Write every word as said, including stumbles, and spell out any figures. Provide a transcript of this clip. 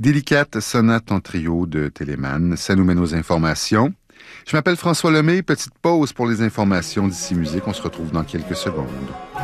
Délicate sonate en trio de Telemann. Ça nous mène aux informations. Je m'appelle François Lemay. Petite pause pour les informations d'ici musique. On se retrouve dans quelques secondes.